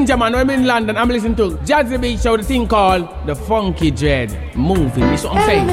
Ninja Man, I'm in London. I'm listening to Jazzy Beach Show, the thing called The Funky Dread Movie. That's what I'm saying.